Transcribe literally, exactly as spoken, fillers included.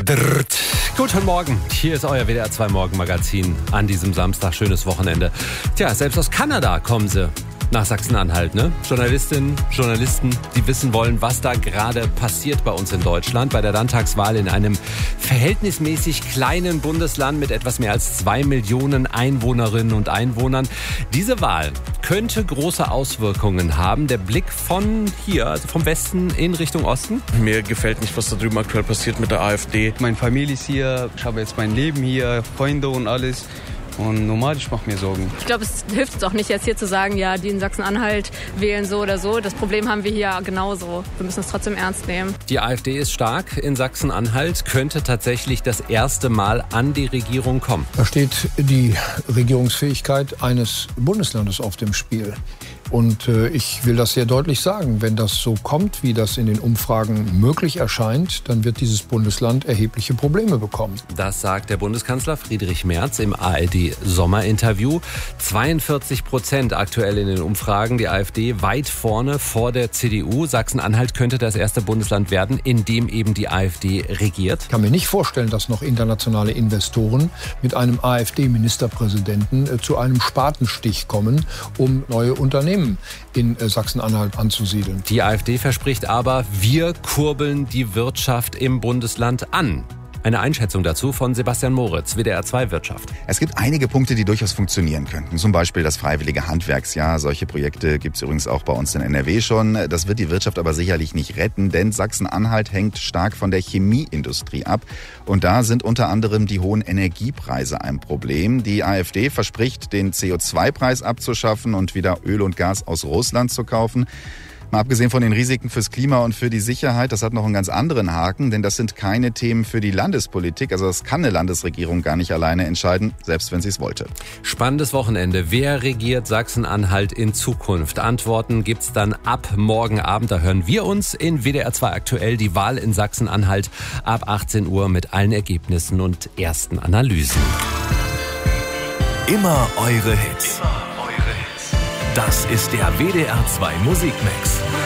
Drrrt. Guten Morgen, hier ist euer W D R zwei Morgenmagazin an diesem Samstag. Schönes Wochenende. Tja, selbst aus Kanada kommen sie nach Sachsen-Anhalt, ne? Journalistinnen, Journalisten, die wissen wollen, was da gerade passiert bei uns in Deutschland. Bei der Landtagswahl in einem verhältnismäßig kleinen Bundesland mit etwas mehr als zwei Millionen Einwohnerinnen und Einwohnern. Diese Wahl könnte große Auswirkungen haben. Der Blick von hier, also vom Westen in Richtung Osten. Mir gefällt nicht, was da drüben aktuell passiert mit der AfD. Meine Familie ist hier, ich habe jetzt mein Leben hier, Freunde und alles. Und normal, ich mache mir Sorgen. Ich glaube, es hilft uns auch nicht, jetzt hier zu sagen, ja, die in Sachsen-Anhalt wählen so oder so. Das Problem haben wir hier genauso. Wir müssen es trotzdem ernst nehmen. Die AfD ist stark in Sachsen-Anhalt, könnte tatsächlich das erste Mal an die Regierung kommen. Da steht die Regierungsfähigkeit eines Bundeslandes auf dem Spiel. Und äh, ich will das sehr deutlich sagen, wenn das so kommt, wie das in den Umfragen möglich erscheint, dann wird dieses Bundesland erhebliche Probleme bekommen. Das sagt der Bundeskanzler Friedrich Merz im A R D-Sommerinterview. zweiundvierzig Prozent aktuell in den Umfragen, die AfD weit vorne vor der C D U. Sachsen-Anhalt könnte das erste Bundesland werden, in dem eben die AfD regiert. Ich kann mir nicht vorstellen, dass noch internationale Investoren mit einem AfD-Ministerpräsidenten äh, zu einem Spatenstich kommen, um neue Unternehmen in Sachsen-Anhalt anzusiedeln. Die AfD verspricht aber, wir kurbeln die Wirtschaft im Bundesland an. Eine Einschätzung dazu von Sebastian Moritz, W D R zwei Wirtschaft. Es gibt einige Punkte, die durchaus funktionieren könnten. Zum Beispiel das freiwillige Handwerksjahr. Solche Projekte gibt es übrigens auch bei uns in N R W schon. Das wird die Wirtschaft aber sicherlich nicht retten, denn Sachsen-Anhalt hängt stark von der Chemieindustrie ab. Und da sind unter anderem die hohen Energiepreise ein Problem. Die AfD verspricht, den C O zwei Preis abzuschaffen und wieder Öl und Gas aus Russland zu kaufen. Mal abgesehen von den Risiken fürs Klima und für die Sicherheit, das hat noch einen ganz anderen Haken, denn das sind keine Themen für die Landespolitik. Also das kann eine Landesregierung gar nicht alleine entscheiden, selbst wenn sie es wollte. Spannendes Wochenende. Wer regiert Sachsen-Anhalt in Zukunft? Antworten gibt's dann ab morgen Abend. Da hören wir uns in W D R zwei aktuell die Wahl in Sachsen-Anhalt ab achtzehn Uhr mit allen Ergebnissen und ersten Analysen. Immer eure Hits. Das ist der W D R zwei Musikmix.